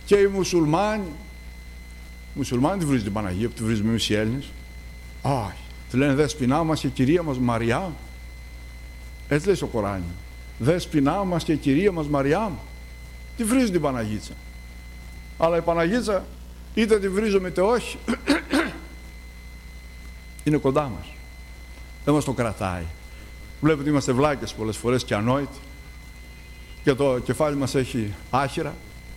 Και οι μουσουλμάνοι τη βρίζουν την Παναγία που τη βρίζουμε εμείς οι Έλληνες. Όχι, του λένε δέσποινά μας και κυρία μας Μαριά. Έτσι λέει στο Κοράνιο. Δέσποινά μας και κυρία μας Μαριά. Τη βρίζουν την Παναγίτσα. Αλλά η Παναγίτσα είτε τη βρίζουμε είτε όχι είναι κοντά μας. Δεν μας το κρατάει. Βλέπετε ότι είμαστε βλάκες πολλές φορές και ανόητοι και το κεφάλι μας έχει άχυρα,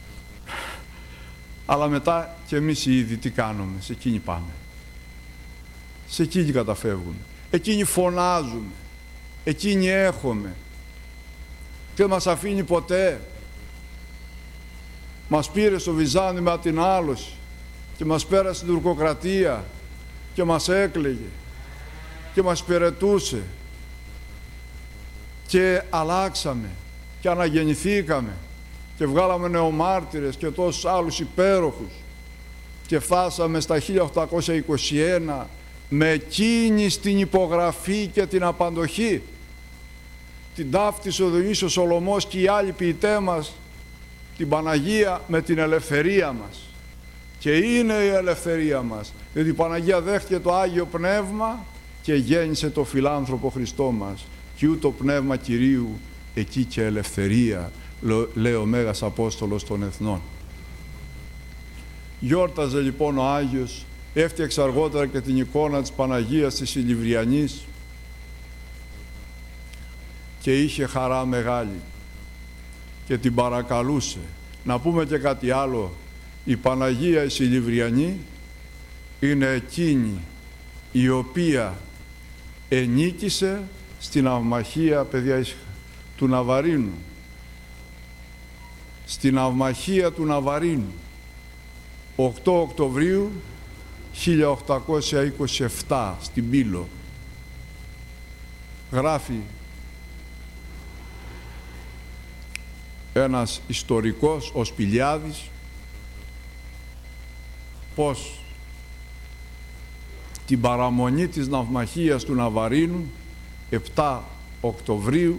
αλλά μετά και εμείς οι ίδιοι τι κάνουμε? Σε εκείνη πάμε, σε εκείνη καταφεύγουμε, εκείνη φωνάζουμε, εκείνη έχουμε και δεν μας αφήνει ποτέ. Μας πήρε στο Βυζάντιο με ατινάλωση και μας πέρασε στην τουρκοκρατία και μας έκλαιγε και μας υπηρετούσε και αλλάξαμε και αναγεννηθήκαμε και βγάλαμε νεομάρτυρες και τόσους άλλους υπέροχους και φτάσαμε στα 1821 με εκείνη στην υπογραφή και την απαντοχή, την ταύτισε ο Διονύσιος Σολωμός και οι άλλοι ποιητές μας, την Παναγία με την ελευθερία μας. Και είναι η ελευθερία μας, διότι η Παναγία δέχτηκε το Άγιο Πνεύμα και γέννησε το φιλάνθρωπο Χριστό μας. Και ούτω Πνεύμα Κυρίου εκεί και ελευθερία, λέει ο Μέγας Απόστολος των Εθνών. Γιόρταζε λοιπόν ο Άγιος, έφτιαξε αργότερα και την εικόνα της Παναγίας της Ηλιβριανής και είχε χαρά μεγάλη και την παρακαλούσε. Να πούμε και κάτι άλλο, η Παναγία η Ηλιβριανή είναι εκείνη η οποία ενίκησε στην ναυμαχία, παιδιά, του Ναβαρίνου, στην ναυμαχία του Ναβαρίνου 8 Οκτωβρίου 1827 στην Πύλο. Γράφει ένας ιστορικός, ο Σπηλιάδης, πως την παραμονή της ναυμαχίας του Ναβαρίνου 7 Οκτωβρίου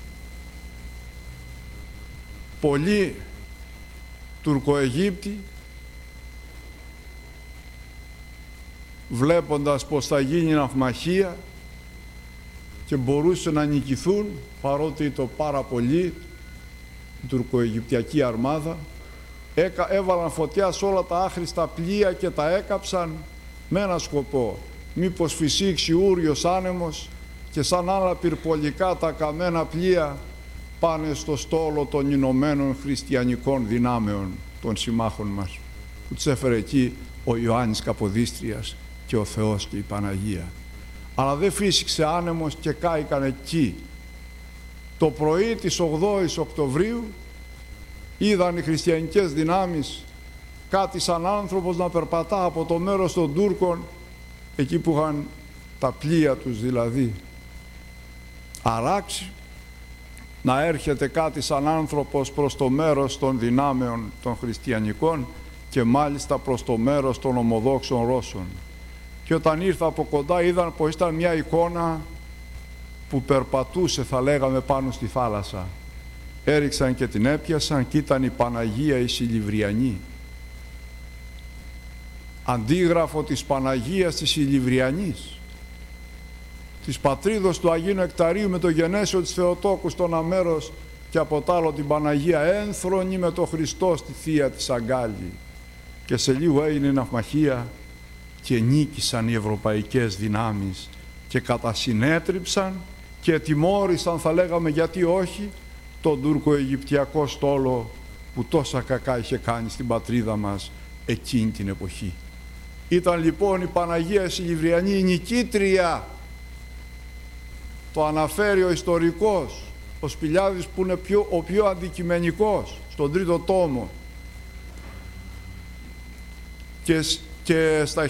πολλοί Τουρκοαιγύπτιοι, βλέποντας πως θα γίνει ναυμαχία και μπορούσαν να νικηθούν, παρότι το πάρα πολύ η τουρκοαιγυπτιακή αρμάδα, έβαλαν φωτιά σε όλα τα άχρηστα πλοία και τα έκαψαν με ένα σκοπό, μήπως φυσήξει ούριος άνεμος και σαν άλλα πυρπολικά τα καμένα πλοία πάνε στο στόλο των Ηνωμένων Χριστιανικών Δυνάμεων των συμμάχων μας, που τους έφερε εκεί ο Ιωάννης Καποδίστριας και ο Θεός και η Παναγία. Αλλά δεν φύσηξε άνεμος και κάηκαν εκεί. Το πρωί της 8ης Οκτωβρίου είδαν οι χριστιανικές δυνάμεις κάτι σαν άνθρωπος να περπατά από το μέρος των Τούρκων, εκεί που είχαν τα πλοία τους δηλαδή αράξει, να έρχεται κάτι σαν άνθρωπος προς το μέρος των δυνάμεων των χριστιανικών και μάλιστα προς το μέρος των ομοδόξων Ρώσων. Και όταν ήρθα από κοντά είδαν πως ήταν μια εικόνα που περπατούσε, θα λέγαμε, πάνω στη θάλασσα. Έριξαν και την έπιασαν και ήταν η Παναγία η Ηλιβριανή. Αντίγραφο της Παναγίας της Ηλιβριανής, της πατρίδος του Αγίου Νεκταρίου με το γενέσιο της Θεοτόκου στον αμέρος και από τ' άλλο την Παναγία ένθρονη με το Χριστό στη θεία της αγκάλη. Και σε λίγο έγινε ναυμαχία και νίκησαν οι ευρωπαϊκές δυνάμεις και κατασυνέτριψαν και τιμώρησαν, θα λέγαμε, γιατί όχι, τον τουρκο-αιγυπτιακό στόλο που τόσα κακά είχε κάνει στην πατρίδα μας εκείνη την εποχή. Ήταν λοιπόν η Παναγία Ηλιβριανή η νικήτρια. Το αναφέρει ο ιστορικός, ο Σπηλιάδης, που είναι ο πιο αντικειμενικός, στον 3ο τόμο. Και στα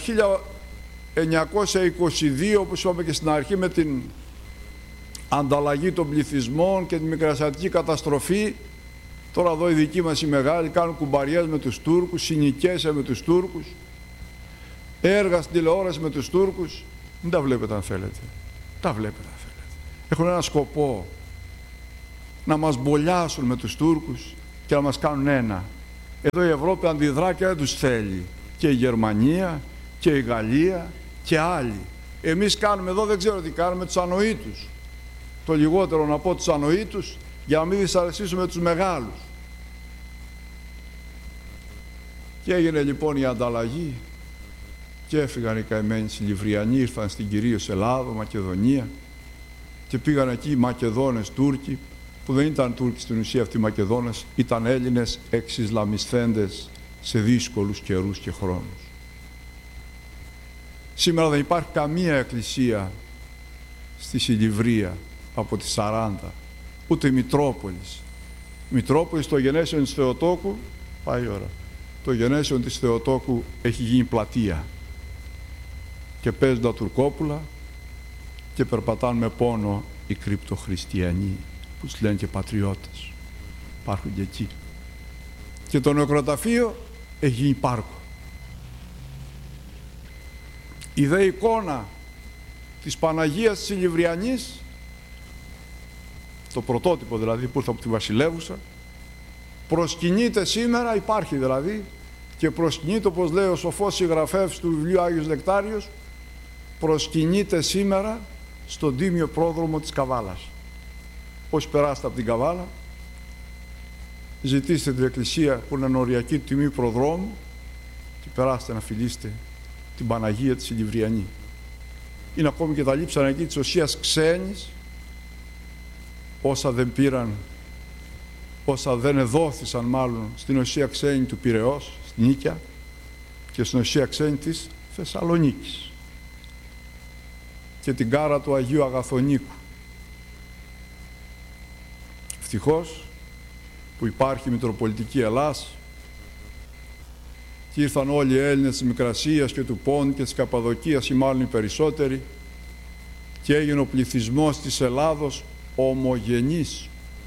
1922, όπως είπαμε και στην αρχή, με την ανταλλαγή των πληθυσμών και τη μικρασιατική καταστροφή, τώρα εδώ οι δικοί μας οι μεγάλοι κάνουν κουμπαριές με τους Τούρκους, συνοικίες με τους Τούρκους, έργα στην τηλεόραση με τους Τούρκους. Μην τα βλέπετε αν θέλετε. Τα βλέπετε αν θέλετε. Έχουν ένα σκοπό, να μας μπολιάσουν με τους Τούρκους και να μας κάνουν ένα. Εδώ η Ευρώπη αντιδρά και δεν τους θέλει. Και η Γερμανία και η Γαλλία και άλλοι. Εμείς κάνουμε εδώ, δεν ξέρω τι κάνουμε, τους ανοήτους. Το λιγότερο να πω τους ανοήτους, για να μην δυσαρεστήσουμε τους μεγάλους. Και έγινε λοιπόν η ανταλλαγή και έφυγαν οι καημένοι Σιλιβριανοί, ήρθαν στην κυρίως Ελλάδα, Μακεδονία, και πήγαν εκεί οι Μακεδόνες Τούρκοι, που δεν ήταν Τούρκοι στην ουσία αυτοί οι Μακεδόνες, ήταν Έλληνες εξισλαμισθέντες σε δύσκολους καιρούς και χρόνους. Σήμερα δεν υπάρχει καμία εκκλησία στη Σιλιβρία από τις 40, ούτε η Μητρόπολης. Η Μητρόπολης, το γενέσιον της Θεοτόκου, πάει η ώρα, το γενέσιον της Θεοτόκου έχει γίνει πλατεία και παίζουν τα τουρκόπουλα και περπατάνε με πόνο οι κρυπτοχριστιανοί, που τους λένε και πατριώτες, υπάρχουν και εκεί. Και το νεκροταφείο έχει γίνει πάρκο. Η δε εικόνα της Παναγίας της Σιλιβριανής, το πρωτότυπο δηλαδή που ήρθε από τη βασιλεύουσα, προσκυνείται σήμερα, υπάρχει δηλαδή, και προσκυνείται, όπως λέει ο σοφός συγγραφέας του βιβλίου Άγιος Νεκτάριος, προσκυνείται σήμερα στον τίμιο πρόδρομο της Καβάλας. Όσοι περάσετε από την Καβάλα, ζητήστε την εκκλησία που είναι οριακή τιμή προδρόμου και περάστε να φιλήσετε την Παναγία της Σιλιβριανή. Είναι ακόμη και τα λείψανα εκεί της Οσίας Ξένης, όσα δεν πήραν, όσα δεν εδόθησαν μάλλον στην Οσία Ξένη του Πειραιώς, στην Νίκαια, και στην Οσία Ξένη της Θεσσαλονίκης, και την κάρα του Αγίου Αγαθονίκου. Ευτυχώς που υπάρχει η Μητροπολιτική Ελλάς και ήρθαν όλοι οι Έλληνες της Μικρασίας και του Πόντου και της Καπαδοκίας, ή μάλλον οι περισσότεροι, και έγινε ο πληθυσμός της Ελλάδος ομογενής,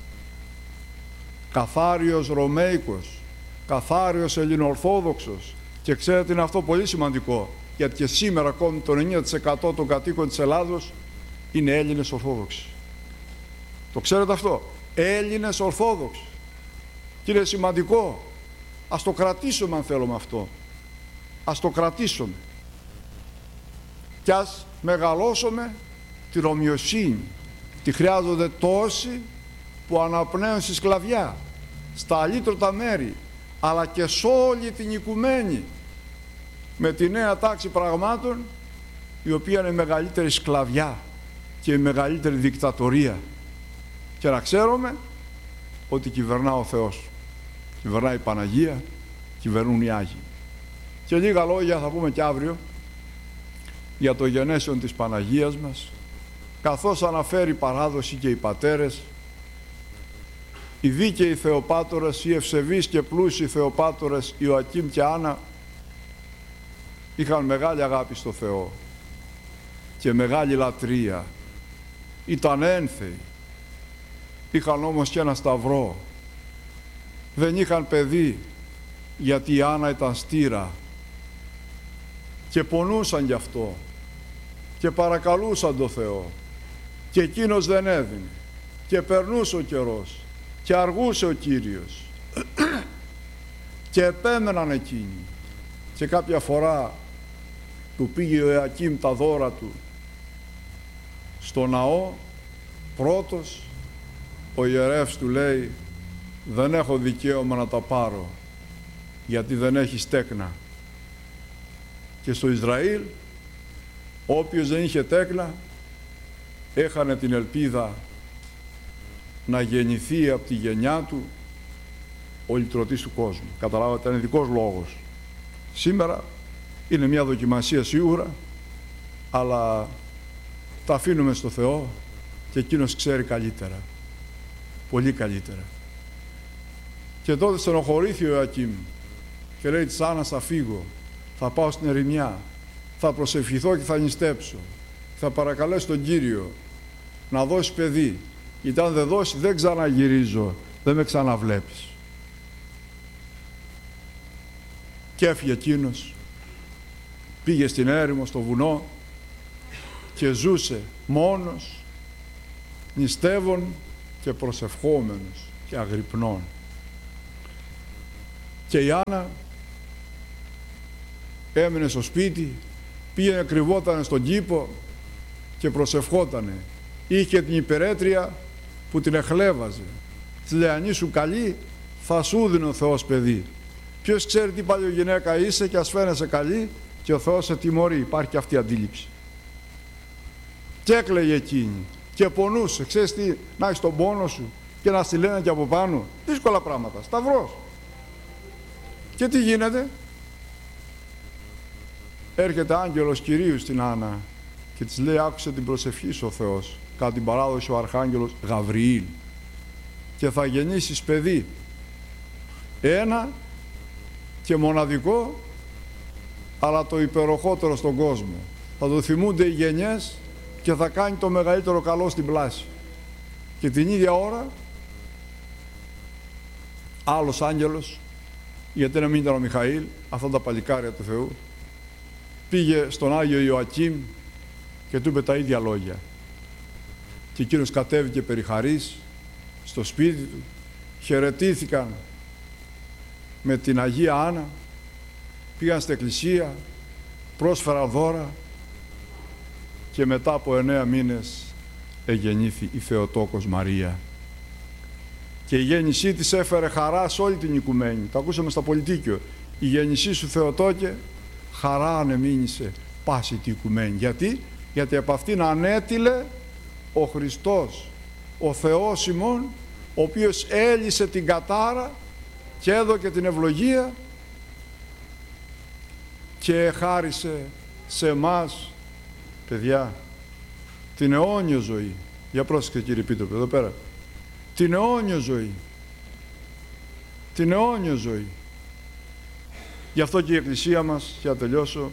καθάριος Ρωμαϊκός, καθάριος Ελληνοορθόδοξος. Και ξέρετε, είναι αυτό πολύ σημαντικό, γιατί και σήμερα ακόμη το 90% των κατοίκων της Ελλάδος είναι Έλληνες Ορθόδοξοι. Το ξέρετε αυτό, Έλληνες Ορθόδοξοι. Και είναι σημαντικό, ας το κρατήσουμε αν θέλουμε αυτό, ας το κρατήσουμε και ας μεγαλώσουμε την ομοιοσύνη. Τη χρειάζονται τόσοι που αναπνέουν στη σκλαβιά, στα αλήτρωτα μέρη, αλλά και σε όλη την οικουμένη, με τη νέα τάξη πραγμάτων, η οποία είναι η μεγαλύτερη σκλαβιά και η μεγαλύτερη δικτατορία. Και να ξέρουμε ότι κυβερνά ο Θεός, κυβερνά η Παναγία, κυβερνούν οι Άγιοι. Και λίγα λόγια θα πούμε και αύριο για το γενέσιον της Παναγίας μας, καθώς αναφέρει η παράδοση και οι πατέρες, οι δίκαιοι Θεοπάτορες, οι ευσεβείς και πλούσιοι Θεοπάτορες Ιωακήμ και Άννα είχαν μεγάλη αγάπη στο Θεό και μεγάλη λατρεία, ήταν ένθεοι, είχαν όμως και ένα σταυρό, δεν είχαν παιδί γιατί η Άννα ήταν στήρα και πονούσαν γι' αυτό και παρακαλούσαν το Θεό και εκείνος δεν έδινε και περνούσε ο καιρός και αργούσε ο Κύριος και επέμεναν εκείνοι. Και κάποια φορά του πήγε ο Ιωακήμ τα δώρα του στο ναό, πρώτος, ο ιερεύς του λέει, δεν έχω δικαίωμα να τα πάρω γιατί δεν έχει τέκνα. Και στο Ισραήλ όποιος δεν είχε τέκνα έχανε την ελπίδα να γεννηθεί από τη γενιά του ο λυτρωτής του κόσμου. Καταλάβατε, είναι δικός λόγος. Σήμερα είναι μια δοκιμασία σίγουρα, αλλά τα αφήνουμε στο Θεό και εκείνος ξέρει καλύτερα, πολύ καλύτερα. Και τότε στενοχωρήθη ο Ιωακήμ και λέει της Άννας, θα φύγω, θα πάω στην ερημιά, θα προσευχηθώ και θα νηστέψω, θα παρακαλέσω τον Κύριο να δώσει παιδί, γιατί αν δεν δώσει δεν ξαναγυρίζω, δεν με ξαναβλέπεις. Και έφυγε εκείνος, πήγε στην έρημο, στο βουνό και ζούσε μόνος, νηστεύων και προσευχόμενος και αγρυπνών. Και η Άννα έμεινε στο σπίτι, πήγαινε, κρυβότανε στον κήπο και προσευχότανε. Είχε την υπερέτρια που την εχλέβαζε. Της λέει, αν ήσουν καλή, θα σου δίνει ο Θεός παιδί. Ποιος ξέρει τι παλιογυναίκα είσαι και ας φαίνεσαι καλή και ο Θεός σε τιμωρεί. Υπάρχει και αυτή η αντίληψη. Και έκλαιγε εκείνη και πονούσε. Ξέρεις τι, να έχεις τον πόνο σου και να στη λένε και από πάνω. Δύσκολα πράγματα. Σταυρός. Και τι γίνεται? Έρχεται άγγελος Κυρίου στην Άννα και της λέει, άκουσε την προσευχή σου ο Θεός. Κατά την παράδοση ο Αρχάγγελος Γαβριήλ. Και θα γεννήσεις παιδί. Ένα και μοναδικό, αλλά το υπεροχότερο στον κόσμο. Θα το θυμούνται οι γενιές και θα κάνει το μεγαλύτερο καλό στην πλάση. Και την ίδια ώρα άλλος άγγελος, γιατί να μην ήταν ο Μιχαήλ, αυτά τα παλικάρια του Θεού, πήγε στον Άγιο Ιωακήμ και του είπε τα ίδια λόγια. Και εκείνος κατέβηκε περί χαρίς στο σπίτι του, χαιρετήθηκαν με την Αγία Άννα, πήγαν στην εκκλησία, πρόσφεραν δώρα και μετά από 9 μήνες εγεννήθη η Θεοτόκος Μαρία. Και η γέννησή της έφερε χαρά σε όλη την οικουμένη. Το ακούσαμε στα Πολιτίκιο. Η γέννησή σου Θεοτόκε, χαρά ανεμήνησε πάση την οικουμένη. Γιατί από αυτήν ανέτειλε ο Χριστός, ο Θεός ημών, ο οποίος έλυσε την κατάρα και έδωκε την ευλογία και χάρισε σε εμάς, παιδιά, την αιώνιο ζωή. Για πρόσεξε κύριε Επίτροπε, εδώ πέρα. Την αιώνιο ζωή. Την αιώνιο ζωή. Γι' αυτό και η Εκκλησία μας, για να τελειώσω,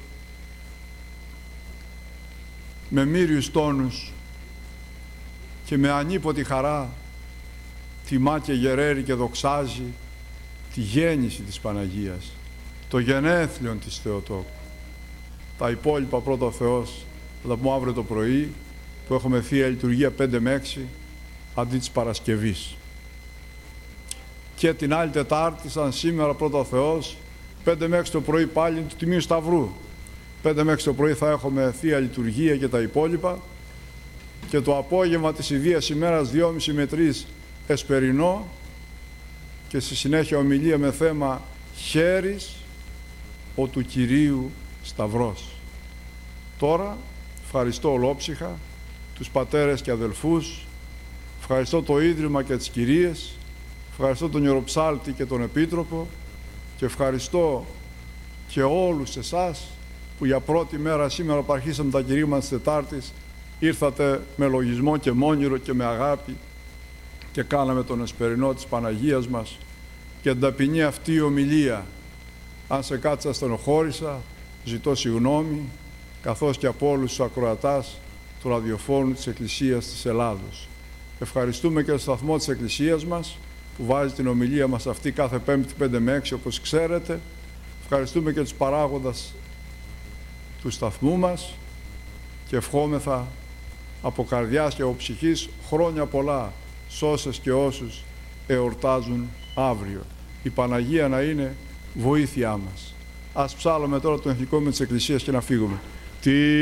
με μύριους τόνους και με ανίποτη χαρά τιμά και γεραίρει και δοξάζει τη γέννηση της Παναγίας, το γενέθλιον της Θεοτόκου. Τα υπόλοιπα πρώτα ο Θεός θα τα πούμε αύριο το πρωί, που έχουμε Θεία Λειτουργία 5 με 6 αντί της Παρασκευής. Και την άλλη Τετάρτη, σαν σήμερα πρώτα ο Θεός, 5 με 6 το πρωί πάλι του Τιμίου Σταυρού. 5 με 6 το πρωί θα έχουμε Θεία Λειτουργία και τα υπόλοιπα, και το απόγευμα της Ιδίας ημέρας 2.30 με 3 εσπερινό, και στη συνέχεια ομιλία με θέμα «Χέρις ο του Κυρίου Σταυρός». Τώρα ευχαριστώ ολόψυχα τους πατέρες και αδελφούς, ευχαριστώ το Ίδρυμα και τις κυρίες, ευχαριστώ τον Ιεροψάλτη και τον Επίτροπο, και ευχαριστώ και όλους εσάς που για πρώτη μέρα σήμερα που αρχίσαμε τα κηρύγματα της Τετάρτης ήρθατε με λογισμό και μόνιρο και με αγάπη και κάναμε τον εσπερινό της Παναγίας μας και την ταπεινή αυτή ομιλία. Αν σε κάτι σας στενοχώρησα, ζητώ συγγνώμη, καθώς και από όλους τους ακροατάς του ραδιοφώνου της Εκκλησίας της Ελλάδος. Ευχαριστούμε και το σταθμό της Εκκλησίας μας που βάζει την ομιλία μας αυτή κάθε Πέμπτη 5 με 6 όπως ξέρετε. Ευχαριστούμε και τους παράγοντες του σταθμού μας και ευχόμεθα από καρδιάς και από ψυχής χρόνια πολλά σ' όσες και όσους εορτάζουν αύριο. Η Παναγία να είναι βοήθειά μας. Ας ψάλλουμε τώρα το εθνικό με της Εκκλησίας και να φύγουμε.